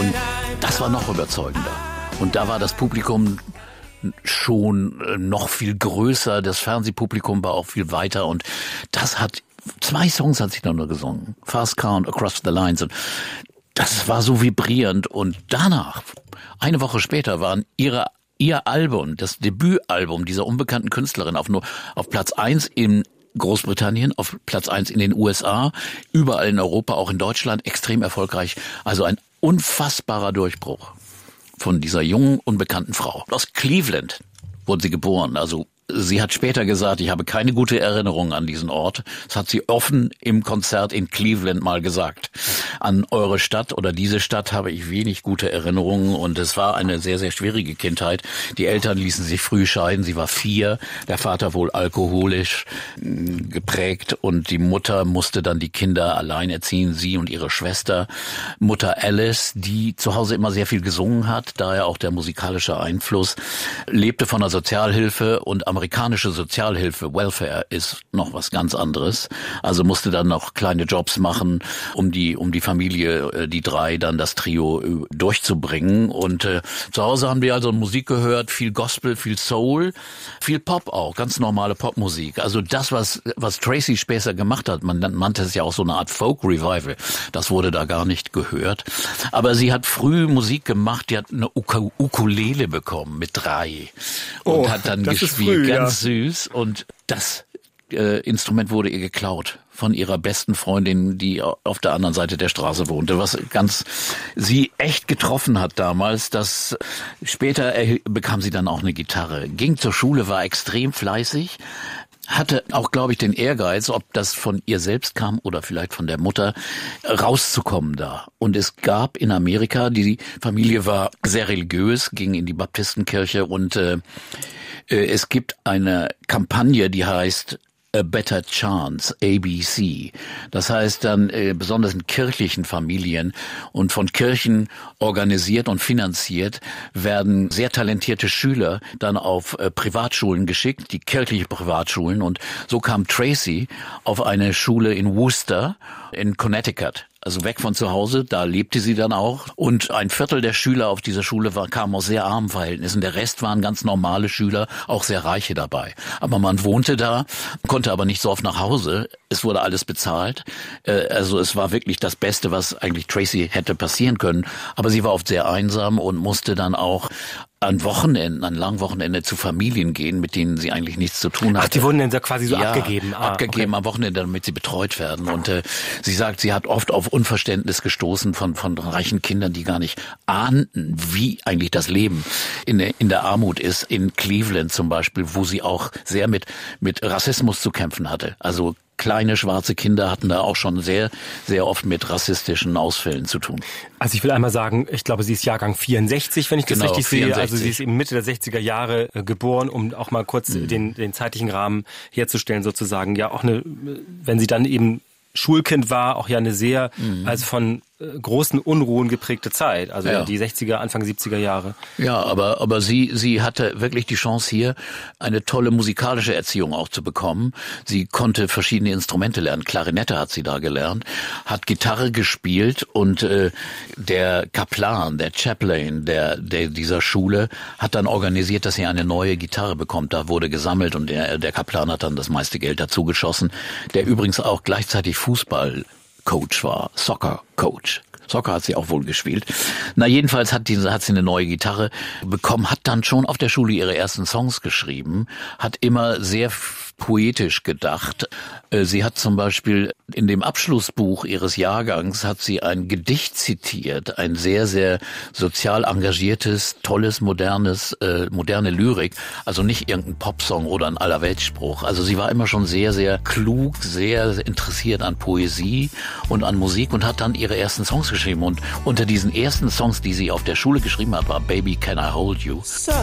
Und das war noch überzeugender. Und da war das Publikum schon noch viel größer, das Fernsehpublikum war auch viel weiter und das hat 2 Songs hat sie dann nur gesungen, Fast Car und Across the Lines und das war so vibrierend und danach, eine Woche später, waren ihr Album, das Debütalbum dieser unbekannten Künstlerin auf Platz 1 in Großbritannien, auf Platz 1 in den USA, überall in Europa, auch in Deutschland, extrem erfolgreich, also ein unfassbarer Durchbruch von dieser jungen, unbekannten Frau. Aus Cleveland wurde sie geboren. Also sie hat später gesagt, ich habe keine gute Erinnerung an diesen Ort. Das hat sie offen im Konzert in Cleveland mal gesagt. An eure Stadt oder diese Stadt habe ich wenig gute Erinnerungen und es war eine sehr, sehr schwierige Kindheit. Die Eltern ließen sich früh scheiden. Sie war 4, der Vater wohl alkoholisch geprägt und die Mutter musste dann die Kinder allein erziehen, sie und ihre Schwester. Mutter Alice, die zu Hause immer sehr viel gesungen hat, daher auch der musikalische Einfluss, lebte von der Sozialhilfe und amerikanische Sozialhilfe, Welfare, ist noch was ganz anderes. Also musste dann noch kleine Jobs machen, um die Familie, die 3, dann das Trio durchzubringen. Und zu Hause haben wir also Musik gehört, viel Gospel, viel Soul, viel Pop auch, ganz normale Popmusik. Also das, was Tracy später gemacht hat, man nannte es ja auch so eine Art Folk-Revival, das wurde da gar nicht gehört. Aber sie hat früh Musik gemacht, die hat eine Ukulele bekommen mit 3 und hat dann gespielt. Ganz süß. Und das Instrument wurde ihr geklaut von ihrer besten Freundin, die auf der anderen Seite der Straße wohnte, was sie echt getroffen hat damals. Das später bekam sie dann auch eine Gitarre, ging zur Schule, war extrem fleißig, hatte auch, glaube ich, den Ehrgeiz, ob das von ihr selbst kam oder vielleicht von der Mutter, rauszukommen da. Und es gab in Amerika, die Familie war sehr religiös, ging in die Baptistenkirche und es gibt eine Kampagne, die heißt A Better Chance, ABC. Das heißt dann besonders in kirchlichen Familien und von Kirchen organisiert und finanziert werden sehr talentierte Schüler dann auf Privatschulen geschickt, die kirchliche Privatschulen. Und so kam Tracy auf eine Schule in Worcester in Connecticut. Also weg von zu Hause, da lebte sie dann auch. Und ein Viertel der Schüler auf dieser Schule kamen aus sehr armen Verhältnissen. Der Rest waren ganz normale Schüler, auch sehr reiche dabei. Aber man wohnte da, konnte aber nicht so oft nach Hause. Es wurde alles bezahlt. Also es war wirklich das Beste, was eigentlich Tracy hätte passieren können. Aber sie war oft sehr einsam und musste dann auch an langen Wochenende zu Familien gehen, mit denen sie eigentlich nichts zu tun hatte. Ach, die wurden dann quasi so abgegeben? Abgegeben okay. Am Wochenende, damit sie betreut werden. Und sie sagt, sie hat oft auf Unverständnis gestoßen von reichen Kindern, die gar nicht ahnten, wie eigentlich das Leben in der Armut ist. In Cleveland zum Beispiel, wo sie auch sehr mit Rassismus zu kämpfen hatte. Also kleine schwarze Kinder hatten da auch schon sehr, sehr oft mit rassistischen Ausfällen zu tun. Also ich will einmal sagen, ich glaube, sie ist Jahrgang 64, wenn ich das richtig 64. sehe. Also sie ist eben Mitte der 60er Jahre geboren, um auch mal kurz den zeitlichen Rahmen herzustellen sozusagen. Ja, auch wenn sie dann eben Schulkind war, auch ja eine sehr, also von großen Unruhen geprägte Zeit, also ja. Die 60er, Anfang 70er Jahre. Ja, aber sie hatte wirklich die Chance hier, eine tolle musikalische Erziehung auch zu bekommen. Sie konnte verschiedene Instrumente lernen. Klarinette hat sie da gelernt, hat Gitarre gespielt und der Kaplan, der Chaplain dieser Schule hat dann organisiert, dass sie eine neue Gitarre bekommt. Da wurde gesammelt und der Kaplan hat dann das meiste Geld dazu geschossen, der übrigens auch gleichzeitig Fußballcoach war, Soccer-Coach. Soccer hat sie auch wohl gespielt. Na, jedenfalls hat sie eine neue Gitarre bekommen, hat dann schon auf der Schule ihre ersten Songs geschrieben, hat immer sehr poetisch gedacht. Sie hat zum Beispiel in dem Abschlussbuch ihres Jahrgangs hat sie ein Gedicht zitiert, ein sehr, sehr sozial engagiertes, tolles, moderne Lyrik, also nicht irgendein Popsong oder ein Allerweltsspruch. Also sie war immer schon sehr, sehr klug, sehr interessiert an Poesie und an Musik und hat dann ihre ersten Songs geschrieben. Und unter diesen ersten Songs, die sie auf der Schule geschrieben hat, war Baby Can I Hold You.